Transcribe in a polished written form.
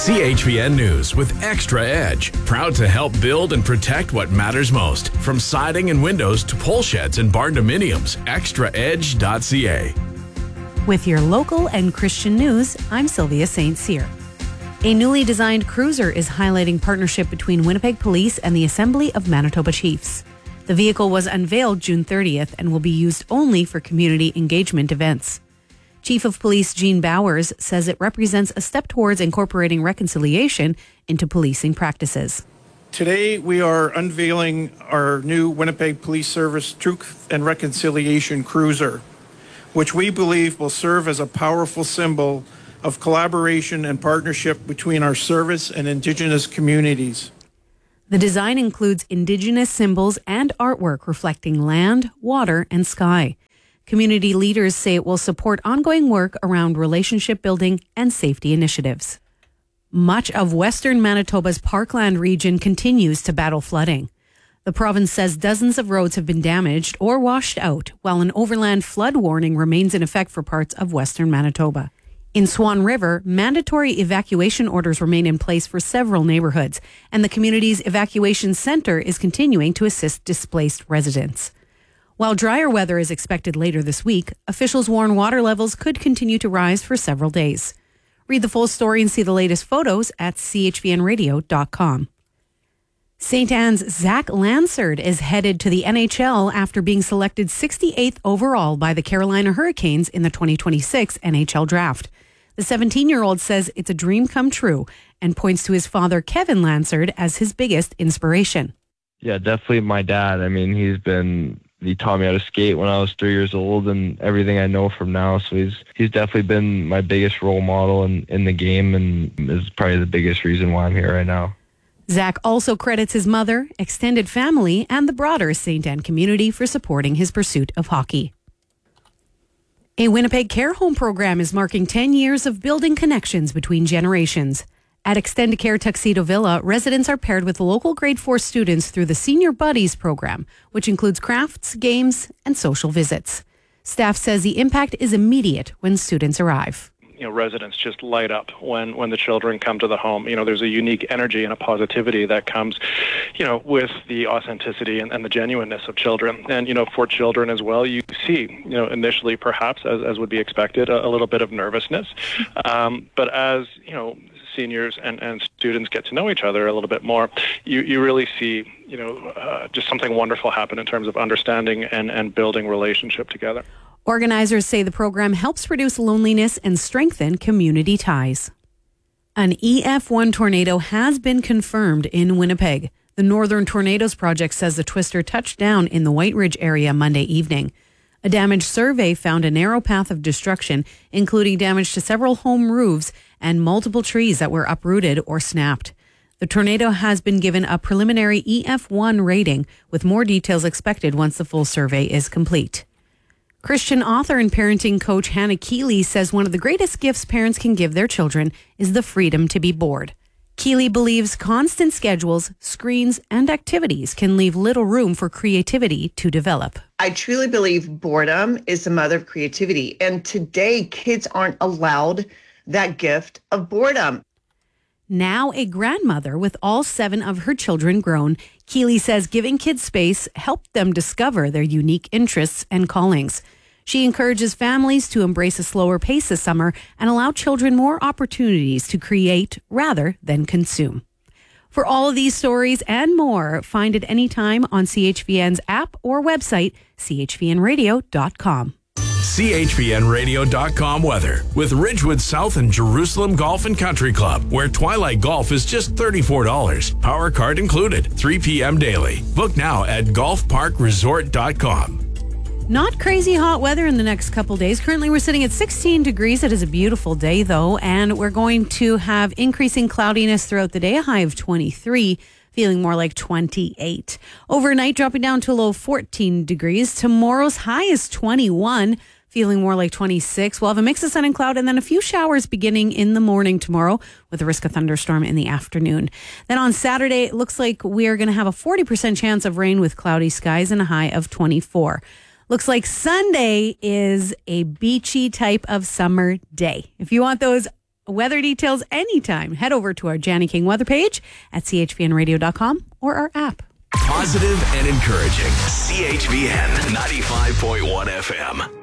CHVN News with Extra Edge. Proud to help build and protect what matters most. From siding and windows to pole sheds and barn dominiums. ExtraEdge.ca. With your local and Christian news, I'm Sylvia St. Cyr. A newly designed cruiser is highlighting partnership between Winnipeg Police and the Assembly of Manitoba Chiefs. The vehicle was unveiled June 30th and will be used only for community engagement events. Chief of Police Gene Bowers says it represents a step towards incorporating reconciliation into policing practices. Today we are unveiling our new Winnipeg Police Service Truth and Reconciliation Cruiser, which we believe will serve as a powerful symbol of collaboration and partnership between our service and Indigenous communities. The design includes Indigenous symbols and artwork reflecting land, water, and sky. Community leaders say it will support ongoing work around relationship building and safety initiatives. Much of western Manitoba's Parkland region continues to battle flooding. The province says dozens of roads have been damaged or washed out, while an overland flood warning remains in effect for parts of western Manitoba. In Swan River, mandatory evacuation orders remain in place for several neighborhoods, and the community's evacuation center is continuing to assist displaced residents. While drier weather is expected later this week, officials warn water levels could continue to rise for several days. Read the full story and see the latest photos at chvnradio.com. St. Anne's Zach Lansard is headed to the NHL after being selected 68th overall by the Carolina Hurricanes in the 2026 NHL Draft. The 17-year-old says it's a dream come true and points to his father, Kevin Lansard, as his biggest inspiration. Yeah, definitely my dad. I mean, he taught me how to skate when I was 3 years old and everything I know from now. So he's definitely been my biggest role model in the game and is probably the biggest reason why I'm here right now. Zach also credits his mother, extended family, and the broader St. Anne community for supporting his pursuit of hockey. A Winnipeg care home program is marking 10 years of building connections between generations. At Extendicare Tuxedo Villa, residents are paired with local grade 4 students through the Senior Buddies program, which includes crafts, games, and social visits. Staff says the impact is immediate when students arrive. Residents just light up when the children come to the home. There's a unique energy and a positivity that comes, with the authenticity and the genuineness of children. And, for children as well, you see, initially perhaps, as would be expected, a little bit of nervousness. But as, seniors and students get to know each other a little bit more, you really see, just something wonderful happen in terms of understanding and building relationship together. Organizers say the program helps reduce loneliness and strengthen community ties. An EF1 tornado has been confirmed in Winnipeg. The Northern Tornadoes Project says the twister touched down in the White Ridge area Monday evening. A damage survey found a narrow path of destruction, including damage to several home roofs and multiple trees that were uprooted or snapped. The tornado has been given a preliminary EF1 rating, with more details expected once the full survey is complete. Christian author and parenting coach Hannah Keeley says one of the greatest gifts parents can give their children is the freedom to be bored. Keeley believes constant schedules, screens, and activities can leave little room for creativity to develop. I truly believe boredom is the mother of creativity. And today, kids aren't allowed that gift of boredom. Now a grandmother with all 7 of her children grown, Keeley says giving kids space helped them discover their unique interests and callings. She encourages families to embrace a slower pace this summer and allow children more opportunities to create rather than consume. For all of these stories and more, find it anytime on CHVN's app or website, chvnradio.com. chvnradio.com weather with Ridgewood South and Jerusalem Golf and Country Club, where Twilight Golf is just $34. Power card included, 3 p.m. daily. Book now at golfparkresort.com. Not crazy hot weather in the next couple days. Currently, we're sitting at 16 degrees. It is a beautiful day, though, and we're going to have increasing cloudiness throughout the day, a high of 23, feeling more like 28. Overnight, dropping down to a low of 14 degrees. Tomorrow's high is 21, feeling more like 26. We'll have a mix of sun and cloud and then a few showers beginning in the morning tomorrow with a risk of thunderstorm in the afternoon. Then on Saturday, it looks like we're going to have a 40% chance of rain with cloudy skies and a high of 24. Looks like Sunday is a beachy type of summer day. If you want those weather details anytime. Head over to our Janny King weather page at chvnradio.com or our app. Positive and encouraging. CHVN 95.1 FM.